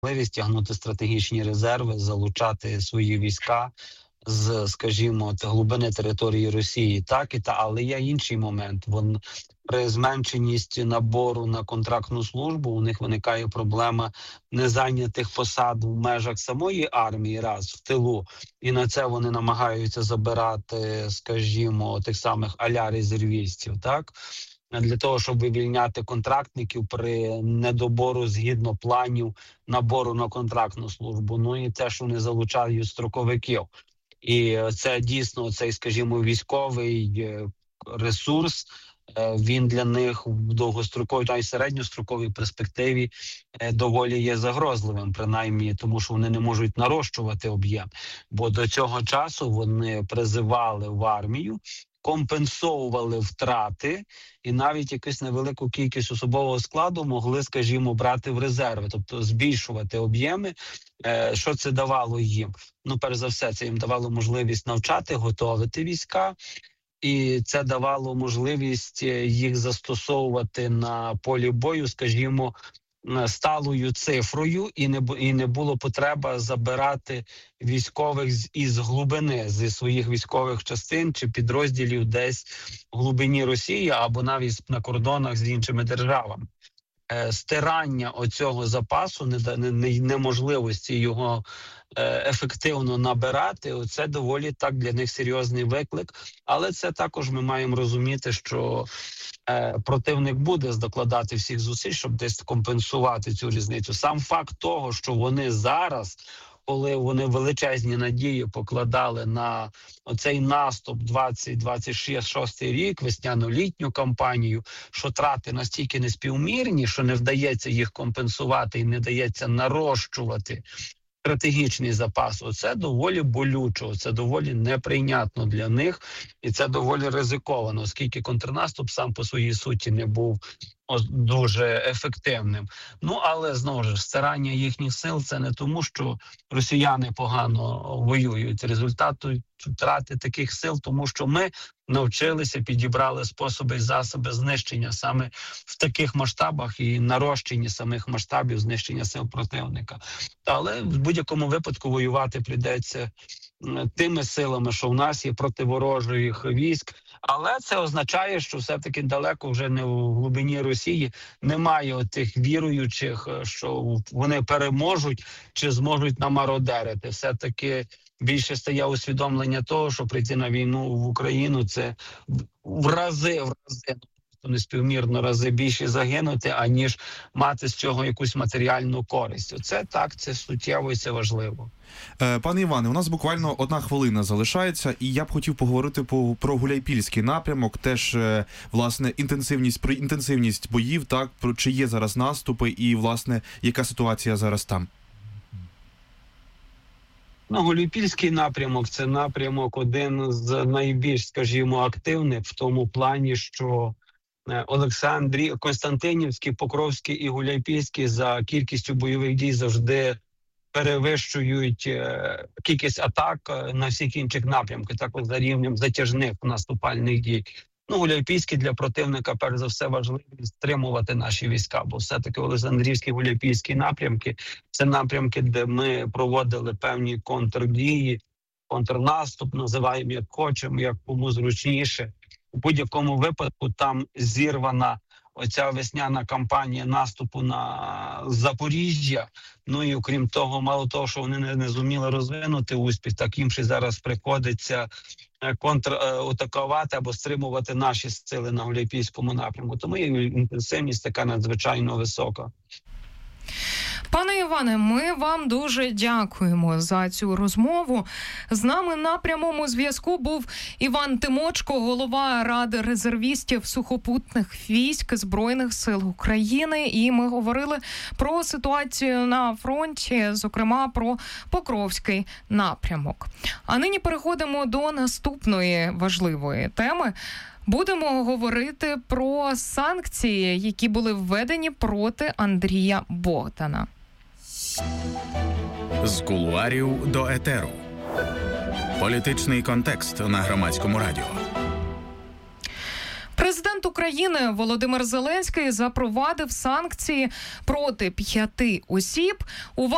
можливість тягнути стратегічні резерви, залучати свої війська з, скажімо, глибини території Росії. Але є інший момент. При зменшеності набору на контрактну службу у них виникає проблема незайнятих посад в межах самої армії, в тилу. І на це вони намагаються забирати, скажімо, тих самих резервістів, для того, щоб вивільняти контрактників при недобору згідно планів набору на контрактну службу. І те, що вони залучають строковиків. І це дійсно цей, скажімо, військовий ресурс, він для них в довгостроковій та й середньостроковій перспективі доволі є загрозливим, принаймні, тому що вони не можуть нарощувати об'єм. Бо до цього часу вони призивали в армію, компенсовували втрати і навіть якусь невелику кількість особового складу могли, скажімо, брати в резерви, тобто збільшувати об'єми. Що це давало їм? Перш за все, це їм давало можливість навчати, готувати війська, і це давало можливість їх застосовувати на полі бою, скажімо, сталою цифрою, і не було потреба забирати військових із глибини, зі своїх військових частин чи підрозділів десь в глибині Росії або навіть на кордонах з іншими державами. Стирання оцього запасу, неможливості його ефективно набирати, це доволі так для них серйозний виклик. Але це також ми маємо розуміти, що противник буде докладати всіх зусиль, щоб десь компенсувати цю різницю. Сам факт того, що вони зараз, коли вони величезні надії покладали на оцей наступ 2026 рік, весняно-літню кампанію, що трати настільки неспівмірні, що не вдається їх компенсувати і не вдається нарощувати стратегічний запас, це доволі болючо, це доволі неприйнятно для них, і це доволі ризиковано, оскільки контрнаступ сам по своїй суті не був дуже ефективним. Але, знову ж, стирання їхніх сил – це не тому, що росіяни погано воюють. Результату втрати таких сил, тому що ми навчилися, підібрали способи і засоби знищення саме в таких масштабах і нарощення самих масштабів знищення сил противника. Але в будь-якому випадку воювати прийдеться тими силами, що в нас є проти ворожих військ. Але це означає, що все-таки далеко вже не в глибині Росії немає тих віруючих, що вони переможуть чи зможуть намародерити. Все-таки більше стає усвідомлення того, що прийти на війну в Україну – це в рази неспівмірно рази більше загинути, аніж мати з цього якусь матеріальну користь. Це суттєво і це важливо. Пане Іване, у нас буквально 1 хвилина залишається, і я б хотів поговорити про Гуляйпільський напрямок, теж, власне, інтенсивність боїв, чи є зараз наступи і, власне, яка ситуація зараз там? Гуляйпільський напрямок – це напрямок один з найбільш, скажімо, активних в тому плані, що Костянтинівський, Покровський і Гуляйпільський за кількістю бойових дій завжди перевищують кількість атак на всіх інших напрямках, також за рівнем затяжних наступальних дій. Гуляйпільський для противника, перш за все, важливо стримувати наші війська, бо все-таки Олександрівський, Гуляйпільський напрямки – це напрямки, де ми проводили певні контрдії, контрнаступ, називаємо як хочемо, як кому зручніше. У будь-якому випадку там зірвана оця весняна кампанія наступу на Запоріжжя. І окрім того, мало того, що вони не зуміли розвинути успіх, так їм ще зараз приходиться контратакувати або стримувати наші сили на Гуляйпільському напрямку. Тому інтенсивність така надзвичайно висока. Пане Іване, ми вам дуже дякуємо за цю розмову. З нами на прямому зв'язку був Іван Тимочко, голова Ради резервістів сухопутних військ Збройних сил України. І ми говорили про ситуацію на фронті, зокрема про Покровський напрямок. А нині переходимо до наступної важливої теми. Будемо говорити про санкції, які були введені проти Андрія Богдана. З кулуарів до етеру. Політичний контекст на Громадському радіо. Президент України Володимир Зеленський запровадив санкції проти 5 осіб.